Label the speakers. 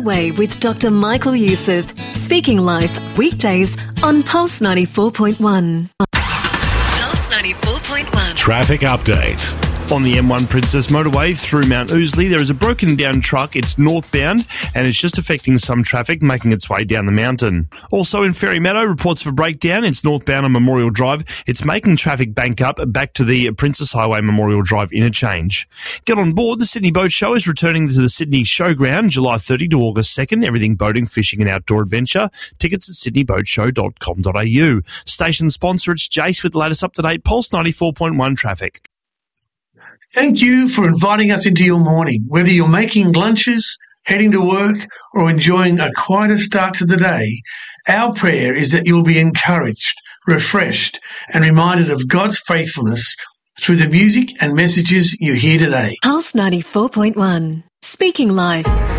Speaker 1: Way with Dr. Michael Youssef. Speaking Life, weekdays on Pulse 94.1. Pulse 94.1.
Speaker 2: Traffic update. On the M1 Princess Motorway through Mount Ousley, there is a broken down truck. It's northbound and it's just affecting some traffic, making its way down the mountain. Also in Ferry Meadow, reports of a breakdown. It's northbound on Memorial Drive. It's making traffic bank up back to the Princess Highway Memorial Drive interchange. Get on board. The Sydney Boat Show is returning to the Sydney Showground July 30 to August 2nd. Everything boating, fishing and outdoor adventure. Tickets at sydneyboatshow.com.au. Station sponsor, it's Jace with the latest up-to-date Pulse 94.1 traffic.
Speaker 3: Thank you for inviting us into your morning. Whether you're making lunches, heading to work, or enjoying a quieter start to the day, our prayer is that you'll be encouraged, refreshed, and reminded of God's faithfulness through the music and messages you hear today.
Speaker 1: Pulse 94.1. Speaking Life.